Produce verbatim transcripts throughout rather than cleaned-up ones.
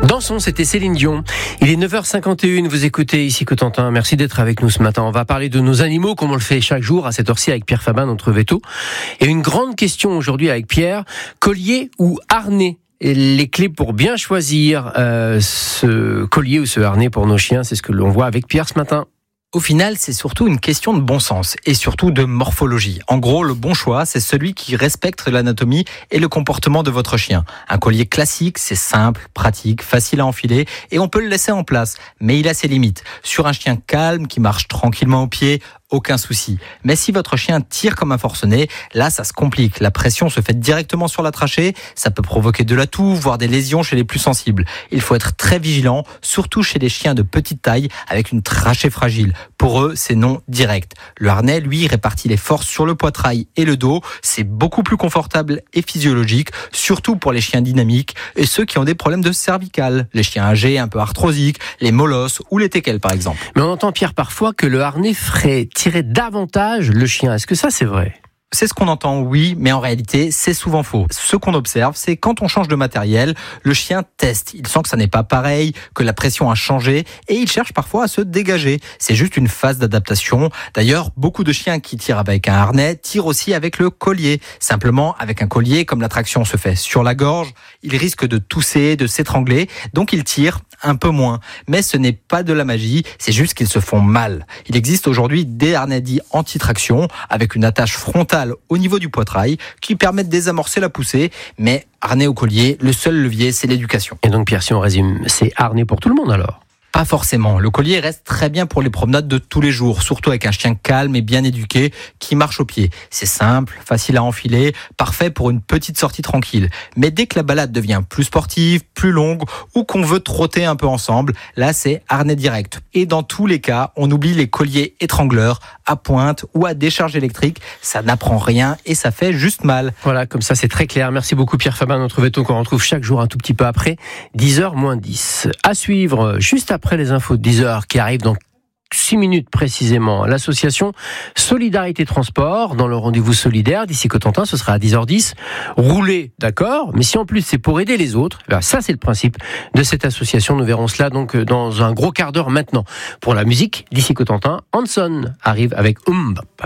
Dansons, c'était Céline Dion. Il est neuf heures cinquante et une, vous écoutez ici Cotentin. Merci d'être avec nous ce matin. On va parler de nos animaux, comme on le fait chaque jour à cette heure-ci avec Pierre Fabin, notre véto. Et une grande question aujourd'hui avec Pierre, collier ou harnais? Et les clés pour bien choisir euh, ce collier ou ce harnais pour nos chiens, c'est ce que l'on voit avec Pierre ce matin. Au final, c'est surtout une question de bon sens et surtout de morphologie. En gros, le bon choix, c'est celui qui respecte l'anatomie et le comportement de votre chien. Un collier classique, c'est simple, pratique, facile à enfiler et on peut le laisser en place, mais il a ses limites. Sur un chien calme qui marche tranquillement au pied, aucun souci. Mais si votre chien tire comme un forcené, là, ça se complique. La pression se fait directement sur la trachée, ça peut provoquer de la toux, voire des lésions chez les plus sensibles. Il faut être très vigilant, surtout chez les chiens de petite taille avec une trachée fragile. Pour eux, c'est non direct. Le harnais, lui, répartit les forces sur le poitrail et le dos. C'est beaucoup plus confortable et physiologique, surtout pour les chiens dynamiques et ceux qui ont des problèmes de cervicales. Les chiens âgés, un peu arthrosiques, les molosses ou les teckels, par exemple. Mais on entend, Pierre, parfois que le harnais ferait tirer davantage le chien. Est-ce que ça, c'est vrai ? C'est ce qu'on entend, oui, mais en réalité, c'est souvent faux. Ce qu'on observe, c'est quand on change de matériel, le chien teste. Il sent que ça n'est pas pareil, que la pression a changé, et il cherche parfois à se dégager. C'est juste une phase d'adaptation. D'ailleurs, beaucoup de chiens qui tirent avec un harnais tirent aussi avec le collier. Simplement, avec un collier, comme la traction se fait sur la gorge, il risque de tousser, de s'étrangler, donc il tire un peu moins. Mais ce n'est pas de la magie, c'est juste qu'ils se font mal. Il existe aujourd'hui des harnais dits anti-traction, avec une attache frontale au niveau du poitrail qui permettent de désamorcer la poussée, mais harnais au collier, le seul levier, c'est l'éducation. Et donc Pierre, si on résume, c'est harnais pour tout le monde alors ? Pas forcément. Le collier reste très bien pour les promenades de tous les jours, surtout avec un chien calme et bien éduqué qui marche au pied. C'est simple, facile à enfiler, parfait pour une petite sortie tranquille. Mais dès que la balade devient plus sportive, plus longue ou qu'on veut trotter un peu ensemble, là c'est harnais direct. Et dans tous les cas, on oublie les colliers étrangleurs à pointe ou à décharge électrique. Ça n'apprend rien et ça fait juste mal. Voilà, comme ça c'est très clair. Merci beaucoup Pierre Fabin, notre véto qu'on retrouve chaque jour un tout petit peu après dix heures moins dix. À suivre juste après Après les infos de dix heures qui arrivent dans six minutes précisément, l'association Solidarité Transport dans le rendez-vous solidaire d'ici Cotentin, ce sera à dix heures dix. Rouler, d'accord, mais si en plus c'est pour aider les autres, ben ça c'est le principe de cette association. Nous verrons cela donc dans un gros quart d'heure maintenant. Pour la musique d'ici Cotentin, Hanson arrive avec Umbop.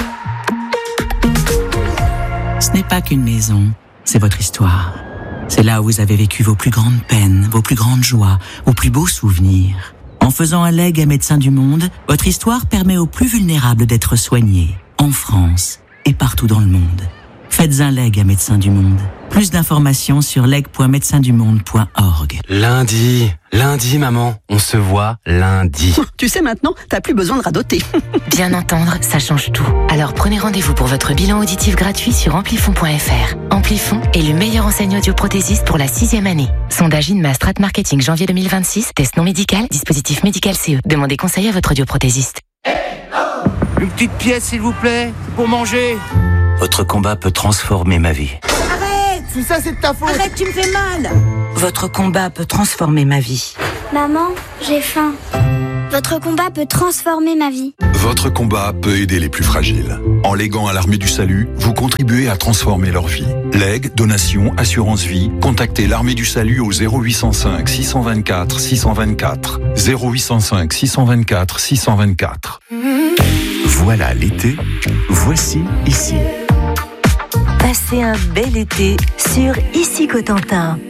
Ce n'est pas qu'une maison, c'est votre histoire. C'est là où vous avez vécu vos plus grandes peines, vos plus grandes joies, vos plus beaux souvenirs. En faisant un legs à Médecins du Monde, votre histoire permet aux plus vulnérables d'être soignés, en France et partout dans le monde. Faites un leg à Médecins du Monde. Plus d'informations sur leg point médecins du monde point org. Lundi, lundi maman, on se voit lundi. Tu sais maintenant, t'as plus besoin de radoter. Bien entendre, ça change tout. Alors prenez rendez-vous pour votre bilan auditif gratuit sur amplifon point f r. Amplifon est le meilleur enseigne audioprothésiste pour la sixième année. Sondage Inma Strat Marketing janvier deux mille vingt-six, test non médical, dispositif médical C E. Demandez conseil à votre audioprothésiste. Une petite pièce s'il vous plaît, pour manger. Votre combat peut transformer ma vie. Arrête, tout ça c'est de ta faute. Arrête, tu me fais mal. Votre combat peut transformer ma vie. Maman, j'ai faim. Votre combat peut transformer ma vie. Votre combat peut aider les plus fragiles. En léguant à l'Armée du Salut, vous contribuez à transformer leur vie. Legs, donation, assurance vie, contactez l'Armée du Salut au zéro huit cent cinq six cent vingt-quatre six cent vingt-quatre. zéro huit cent cinq six cent vingt-quatre six cent vingt-quatre. Voilà l'été, voici ici. Passez un bel été sur Ici Cotentin.